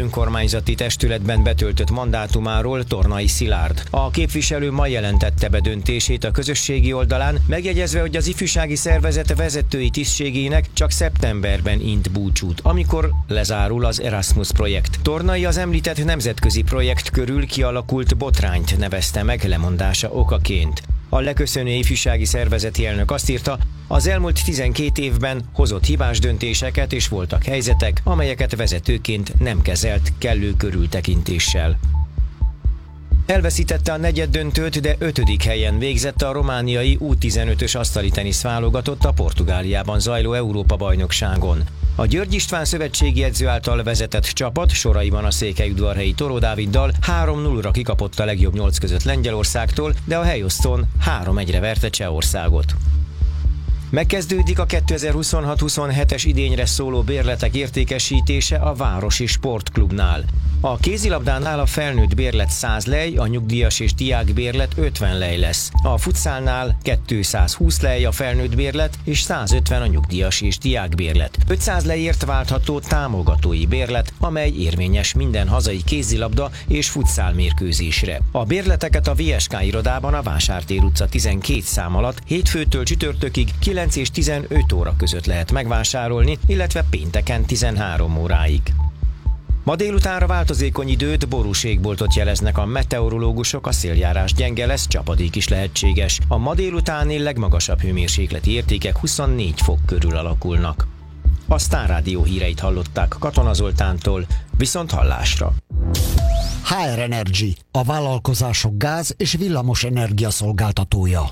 önkormányzati testületben betöltött mandátumáról Tornai Szilárd. A képviselő ma jelentette be döntését a közösségi oldalán, megjegyezve, hogy az ifjúsági szervezet vezetői tisztségének csak szeptemberben int búcsút, amikor lezárul az Erasmus projekt. Tornai az említett nemzetközi projekt körül kialakult botrányt nevezte meg lemondása okaként. A leköszönő ifjúsági szervezeti elnök azt írta, az elmúlt 12 évben hozott hibás döntéseket és voltak helyzetek, amelyeket vezetőként nem kezelt kellő körültekintéssel. Elveszítette a negyeddöntőt, de 5. helyen végzett a romániai U15-ös asztali tenisz válogatott a Portugáliában zajló Európa-bajnokságon. A György István szövetségi edző által vezetett csapat soraiban a székelyudvarhelyi Toró Dáviddal 3-0-ra kikapott a legjobb 8 között Lengyelországtól, de a helyosztón 3-1-re verte Csehországot. Megkezdődik a 2026-27-es idényre szóló bérletek értékesítése a Városi Sportklubnál. A kézilabdánál a felnőtt bérlet 100 lej, a nyugdíjas és diák bérlet 50 lej lesz. A futszálnál 220 lej a felnőtt bérlet és 150 a nyugdíjas és diák bérlet. 500 lejért váltható támogatói bérlet, amely érvényes minden hazai kézilabda és futszál mérkőzésre. A bérleteket a VSK irodában a Vásártér utca 12 szám alatt hétfőtől csütörtökig 9 és 15 óra között lehet megvásárolni, illetve pénteken 13 óráig. Ma délutánra változékony időt, borús égboltot jeleznek a meteorológusok, a széljárás gyenge lesz, csapadék is lehetséges. A ma délutáni legmagasabb hőmérsékleti értékek 24 fok körül alakulnak. A Sztár Rádió híreit hallották Katona Zoltántól, viszont hallásra. HR Energy, a vállalkozások gáz- és villamos energia szolgáltatója.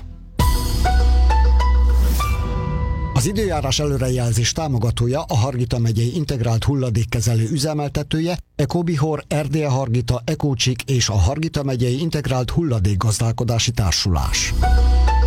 Az időjárás előrejelzés támogatója a Hargita megyei integrált hulladékkezelő üzemeltetője, Ecobihor, Erdélye Hargita, Ecócsik és a Hargita megyei integrált hulladékgazdálkodási társulás.